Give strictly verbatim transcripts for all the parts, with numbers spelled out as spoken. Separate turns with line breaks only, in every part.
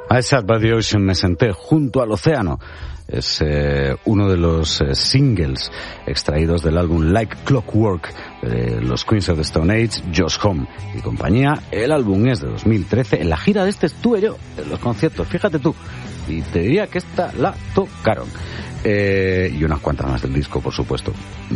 I Sat by the Ocean, me senté junto al océano. Es eh, uno de los eh, singles extraídos del álbum Like Clockwork de los Queens of the Stone Age, Josh Homme y compañía. El álbum es de dos mil trece. En la gira de este estuve yo en los conciertos, fíjate tú. Y te diría que esta la tocaron. Eh, y unas cuantas más del disco, por supuesto.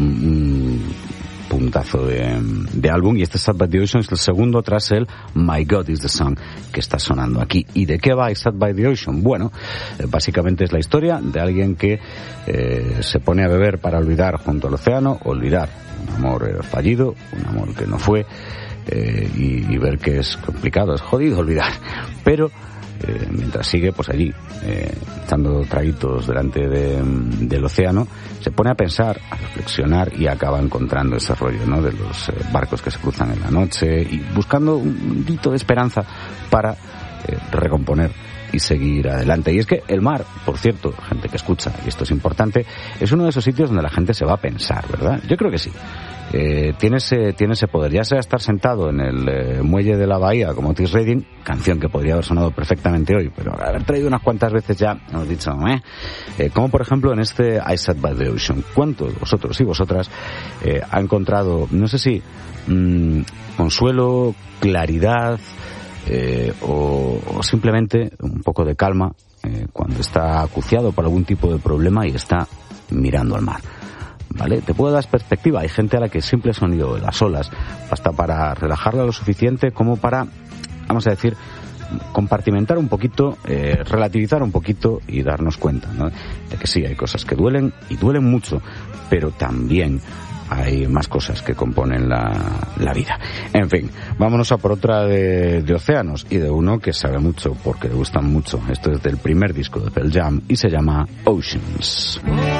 Un puntazo de, de álbum. Y este Sat by the Ocean es el segundo tras el My God is the Sun que está sonando aquí. ¿Y de qué va I Sat by the Ocean? Bueno, eh, básicamente es la historia de alguien que eh, se pone a beber para olvidar junto al océano, olvidar un amor eh, fallido, un amor que no fue, eh, y, y ver que es complicado, es jodido olvidar. Pero Eh, mientras sigue pues allí eh, echando traguitos delante de, del océano, se pone a pensar, a reflexionar y acaba encontrando ese rollo, ¿no?, de los eh, barcos que se cruzan en la noche y buscando un hito de esperanza para eh, recomponer y seguir adelante. Y es que el mar, por cierto, gente que escucha, y esto es importante, es uno de esos sitios donde la gente se va a pensar, ¿verdad? Yo creo que sí. Eh, tiene ese, tiene ese poder, ya sea estar sentado en el eh, muelle de la bahía como Otis Redding, canción que podría haber sonado perfectamente hoy, pero haber traído unas cuantas veces ya, hemos dicho, ¿eh? Eh, como por ejemplo en este I Sat by the Ocean. ¿Cuántos de vosotros y vosotras eh, ha encontrado, no sé si, mmm, consuelo, claridad, eh, o, o simplemente un poco de calma eh, cuando está acuciado por algún tipo de problema y está mirando al mar? ¿Vale? Te puede dar perspectiva. Hay gente a la que el simple sonido de las olas basta para relajarla lo suficiente como para, vamos a decir, compartimentar un poquito, eh, relativizar un poquito y darnos cuenta, ¿no?, de que sí, hay cosas que duelen y duelen mucho, pero también hay más cosas que componen la, la vida. En fin, vámonos a por otra de, de océanos y de uno que sabe mucho porque le gustan mucho. Esto es del primer disco de Pearl Jam y se llama Oceans.